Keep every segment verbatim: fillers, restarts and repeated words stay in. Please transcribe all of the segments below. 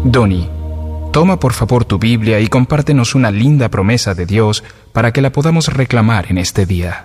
Donnie, toma por favor tu Biblia y compártenos una linda promesa de Dios para que la podamos reclamar en este día.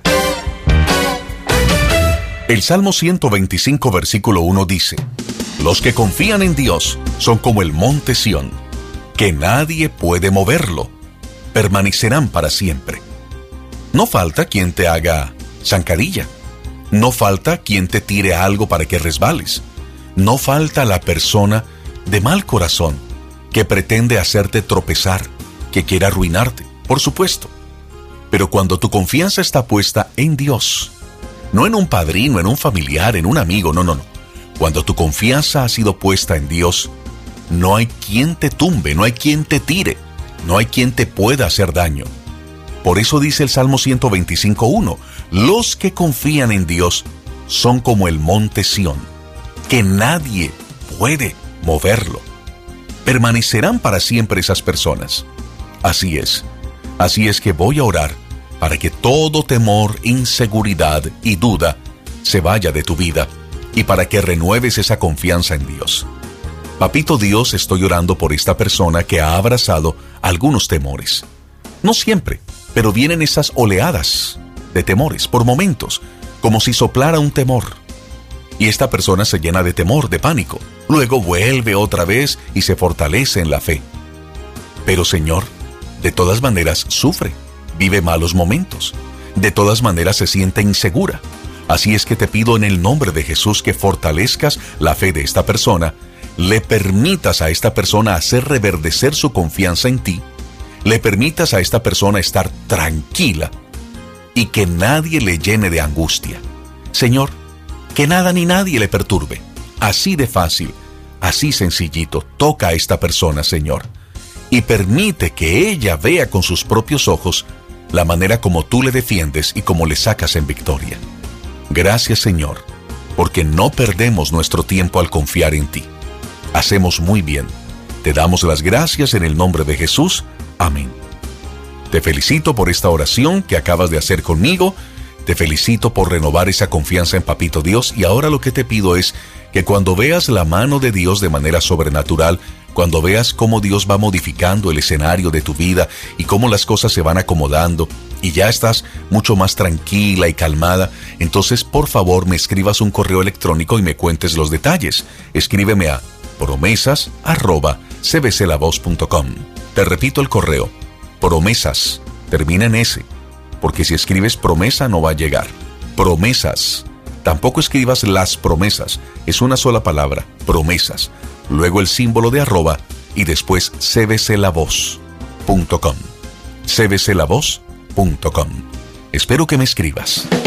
El Salmo ciento veinticinco, versículo uno dice: Los que confían en Dios son como el monte Sión, que nadie puede moverlo, permanecerán para siempre. No falta quien te haga zancadilla, no falta quien te tire algo para que resbales, no falta la persona de mal corazón que pretende hacerte tropezar, que quiera arruinarte, por supuesto. Pero cuando tu confianza está puesta en Dios, no en un padrino, en un familiar, en un amigo, no, no, no. Cuando tu confianza ha sido puesta en Dios, no hay quien te tumbe, no hay quien te tire, no hay quien te pueda hacer daño. Por eso dice el Salmo ciento veinticinco, uno, los que confían en Dios son como el monte Sión, que nadie puede moverlo. Permanecerán para siempre esas personas. Así es. Así es que voy a orar para que todo temor, inseguridad y duda se vaya de tu vida y para que renueves esa confianza en Dios. Papito Dios, estoy orando por esta persona que ha abrazado algunos temores. No siempre, pero vienen esas oleadas de temores por momentos, como si soplara un temor. Y esta persona se llena de temor, de pánico. Luego vuelve otra vez y se fortalece en la fe. Pero Señor, de todas maneras sufre, vive malos momentos. De todas maneras se siente insegura. Así es que te pido en el nombre de Jesús que fortalezcas la fe de esta persona, le permitas a esta persona hacer reverdecer su confianza en ti, le permitas a esta persona estar tranquila y que nadie le llene de angustia. Señor, que nada ni nadie le perturbe. Así de fácil, así sencillito, toca a esta persona, Señor, y permite que ella vea con sus propios ojos la manera como tú le defiendes y como le sacas en victoria. Gracias, Señor, porque no perdemos nuestro tiempo al confiar en ti. Hacemos muy bien. Te damos las gracias en el nombre de Jesús. Amén. Te felicito por esta oración que acabas de hacer conmigo. Te felicito por renovar esa confianza en Papito Dios, y ahora lo que te pido es que cuando veas la mano de Dios de manera sobrenatural, cuando veas cómo Dios va modificando el escenario de tu vida y cómo las cosas se van acomodando y ya estás mucho más tranquila y calmada, entonces por favor me escribas un correo electrónico y me cuentes los detalles. Escríbeme a promesas arroba c b c la voz punto com. Te repito el correo, promesas, termina en S, porque si escribes promesa no va a llegar. Promesas. Tampoco escribas las promesas, es una sola palabra, promesas. Luego el símbolo de arroba y después c b c la voz punto com. c b c la voz punto com. Espero que me escribas.